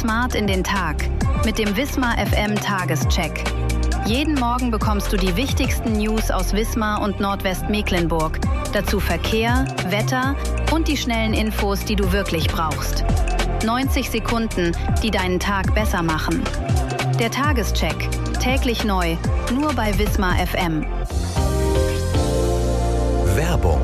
smart in den Tag mit dem Wismar FM Tagescheck. Jeden Morgen bekommst du die wichtigsten News aus Wismar und Nordwestmecklenburg. Dazu Verkehr, Wetter und die schnellen Infos, die du wirklich brauchst. 90 Sekunden, die deinen Tag besser machen. Der Tagescheck. Täglich neu. Nur bei Wismar FM. Werbung.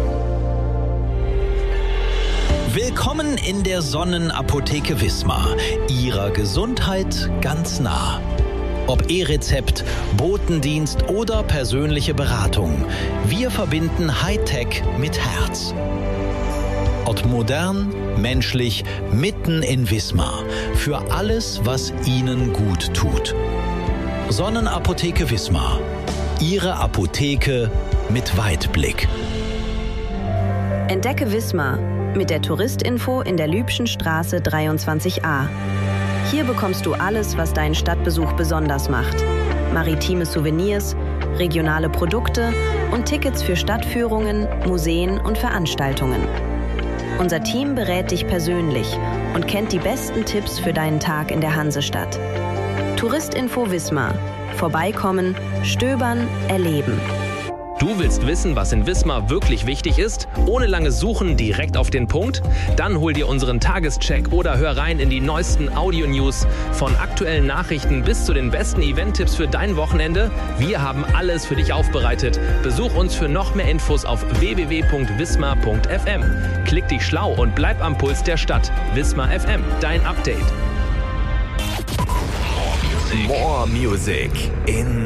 Willkommen in der Sonnenapotheke Wismar. Ihrer Gesundheit ganz nah. Ob E-Rezept, Botendienst oder persönliche Beratung. Wir verbinden Hightech mit Herz. Ort modern, menschlich, mitten in Wismar. Für alles, was Ihnen gut tut. Sonnenapotheke Wismar. Ihre Apotheke mit Weitblick. Entdecke Wismar mit der Touristinfo in der Lübschen Straße 23a. Hier bekommst du alles, was deinen Stadtbesuch besonders macht. Maritime Souvenirs, regionale Produkte und Tickets für Stadtführungen, Museen und Veranstaltungen. Unser Team berät dich persönlich und kennt die besten Tipps für deinen Tag in der Hansestadt. Touristinfo Wismar. Vorbeikommen, stöbern, erleben. Du willst wissen, was in Wismar wirklich wichtig ist? Ohne langes Suchen direkt auf den Punkt? Dann hol dir unseren Tagescheck oder hör rein in die neuesten Audio-News. Von aktuellen Nachrichten bis zu den besten Event-Tipps für dein Wochenende. Wir haben alles für dich aufbereitet. Besuch uns für noch mehr Infos auf www.wismar.fm. Klick dich schlau und bleib am Puls der Stadt. Wismar FM, dein Update. More Music in